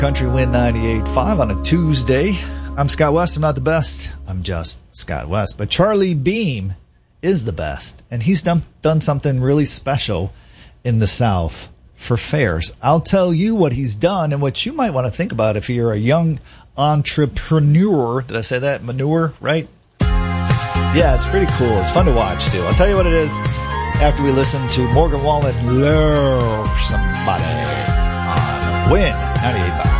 Country Wind 98.5 on a Tuesday. I'm Scott West. I'm not the best. I'm just Scott West. But Charlie Beam is the best. And he's done something really special in the South for fairs. I'll tell you what he's done and what you might want to think about if you're a young entrepreneur. Did I say that? Manure, right? Yeah, it's pretty cool. It's fun to watch, too. I'll tell you what it is after we listen to Morgan Wallen, Love Somebody on Win 98.5.